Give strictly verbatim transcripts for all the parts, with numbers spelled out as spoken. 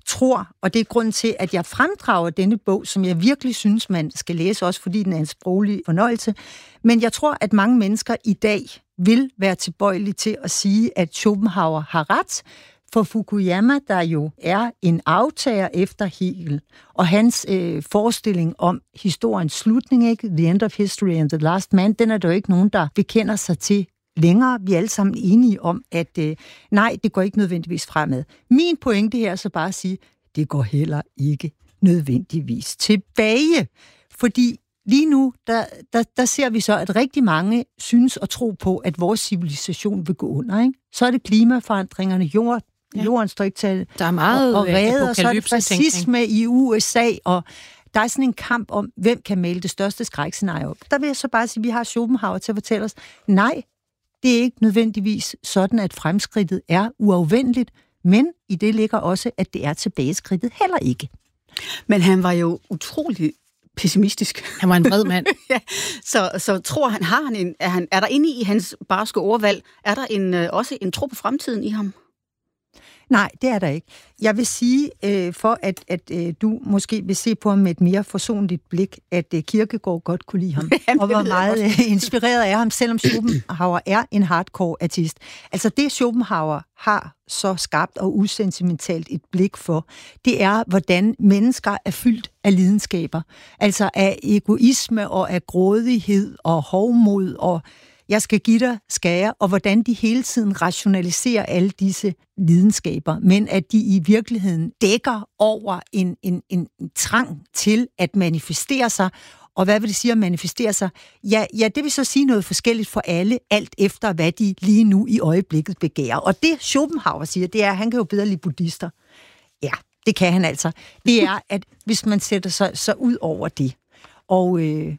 tror, og det er grunden til, at jeg fremdrager denne bog, som jeg virkelig synes, man skal læse, også fordi den er en sproglig fornøjelse. Men jeg tror, at mange mennesker i dag vil være tilbøjelige til at sige, at Schopenhauer har ret, for Fukuyama, der jo er en aftager efter Hegel, og hans øh, forestilling om historiens slutning, ikke? The End of History and the Last Man, den er der jo ikke nogen, der bekender sig til længere. Vi er alle sammen enige om, at øh, nej, det går ikke nødvendigvis fremad. Min pointe her er så bare at sige, det går heller ikke nødvendigvis tilbage. Fordi lige nu, der, der, der ser vi så, at rigtig mange synes at tro på, at vores civilisation vil gå under. Ikke? Så er det klimaforandringerne, jord, ja. jorden står ikke til der er meget og, og redder, og så er det fascisme i U S A, og der er sådan en kamp om, hvem kan male det største skrækscenarie op. Der vil jeg så bare sige, at vi har Schopenhauer til at fortælle os, nej, det er ikke nødvendigvis sådan, at fremskridtet er uafvendeligt, men i det ligger også, at det er tilbageskridtet heller ikke. Men han var jo utrolig pessimistisk. Han var en bred mand. ja, så, så tror han, har han en, er, han, er der inde i hans barske ordvalg, er der en, også en tro på fremtiden i ham? Nej, det er der ikke. Jeg vil sige, øh, for at, at øh, du måske vil se på ham med et mere forsonligt blik, at øh, Kierkegaard godt kunne lide ham, og var meget øh, inspireret af ham, selvom Schopenhauer er en hardcore artist. Altså det, Schopenhauer har så skarpt og usentimentalt et blik for, det er, hvordan mennesker er fyldt af lidenskaber. Altså af egoisme og af grådighed og hovmod og jeg skal give dig skære, og hvordan de hele tiden rationaliserer alle disse lidenskaber, men at de i virkeligheden dækker over en, en, en trang til at manifestere sig. Og hvad vil det sige at manifestere sig? Ja, ja, det vil så sige noget forskelligt for alle, alt efter hvad de lige nu i øjeblikket begærer. Og det Schopenhauer siger, det er, at han kan jo bedre lide buddhister. Ja, det kan han altså. Det er, at hvis man sætter sig så ud over det, og øh,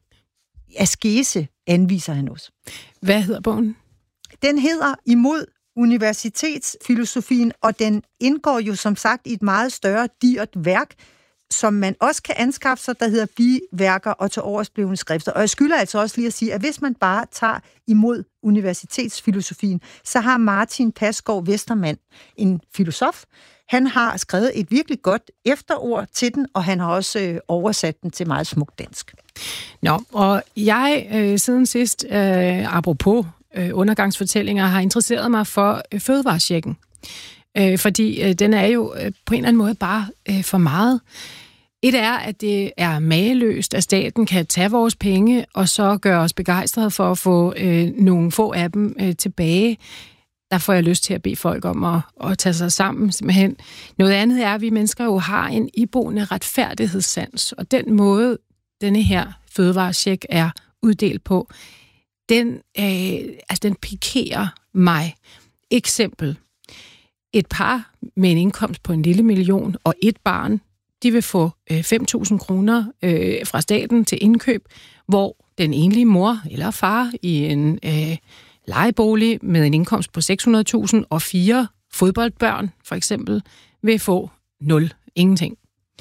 askese anviser han også. Hvad hedder bogen? Den hedder Imod universitetsfilosofien, og den indgår jo som sagt i et meget større digert værk, som man også kan anskaffe sig, der hedder Biværker og til oversblevne skrifter. Og jeg skylder altså også lige at sige, at hvis man bare tager Imod universitetsfilosofien, så har Martin Pasgaard Westermann, en filosof, han har skrevet et virkelig godt efterord til den, og han har også øh, oversat den til meget smukt dansk. Nå, og jeg øh, siden sidst, øh, apropos øh, undergangsfortællinger, har interesseret mig for øh, fødevarechecken. Øh, fordi øh, den er jo øh, på en eller anden måde bare øh, for meget. Et er, at det er mageløst, at staten kan tage vores penge, og så gøre os begejstrede for at få øh, nogle få af dem øh, tilbage. Der får jeg lyst til at bede folk om at, at tage sig sammen, simpelthen. Noget andet er, at vi mennesker jo har en iboende retfærdighedssans, og den måde, denne her fødevarecheck er uddelt på, den, øh, altså, den pikerer mig. Eksempel. Et par med en indkomst på en lille million og et barn, de vil få øh, fem tusind kroner øh, fra staten til indkøb, hvor den enlige mor eller far i en øh, lejebolig med en indkomst på seks hundrede tusind og fire fodboldbørn, for eksempel, vil få nul. Ingenting.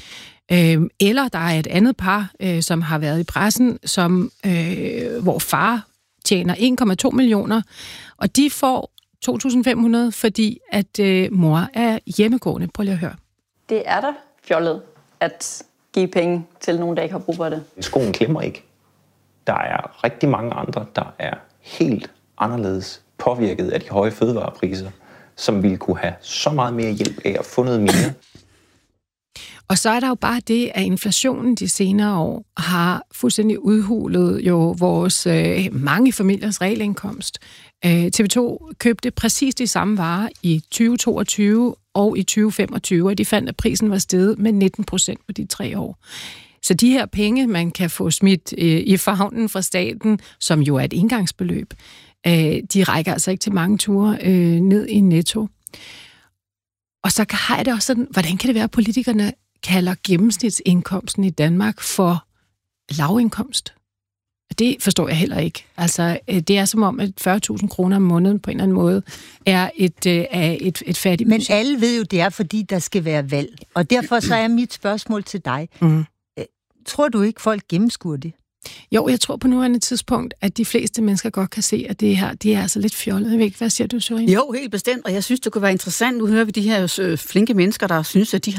Øh, eller der er et andet par, øh, som har været i pressen, som, øh, hvor far tjener en komma to millioner, og de får to tusind fem hundrede, fordi at øh, mor er hjemmegående. Prøv lige at høre. Det er da fjollet at give penge til nogen, der ikke har brug for det. Skoen klemmer ikke. Der er rigtig mange andre, der er helt anderledes påvirket af de høje fødevarepriser, som ville kunne have så meget mere hjælp af at få noget mere. Og så er der jo bare det, at inflationen de senere år har fuldstændig udhulet jo vores øh, mange familiers realindkomst. Øh, T V to købte præcis de samme varer i tyve toogtyve og i tyve femogtyve, og de fandt, at prisen var steget med nitten procent på de tre år. Så de her penge, man kan få smidt øh, i favnen fra staten, som jo er et engangsbeløb, øh, de rækker altså ikke til mange ture øh, ned i netto. Og så har jeg det også sådan, hvordan kan det være, at politikerne kalder gennemsnitsindkomsten i Danmark for lavindkomst? Det forstår jeg heller ikke. Altså, det er som om, at fyrre tusind kroner om måneden på en eller anden måde er et, er et, et fattigt budget. Men alle ved jo, det er, fordi der skal være valg. Og derfor så er mit spørgsmål til dig. Mm. Tror du ikke, folk gennemskuer det? Jo, jeg tror på nuværende tidspunkt, at de fleste mennesker godt kan se, at det her, det er altså lidt fjollet. Jeg ved ikke, hvad siger du, Sørine? Jo, helt bestemt, og jeg synes, det kunne være interessant. Nu hører vi de her flinke mennesker, der synes, at de